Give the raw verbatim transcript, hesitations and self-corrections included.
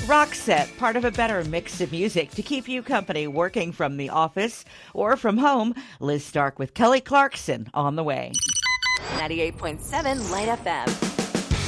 Roxette, part of a better mix of music to keep you company working from the office or from home. Liz Stark with Kelly Clarkson on the way. ninety-eight point seven Light F M.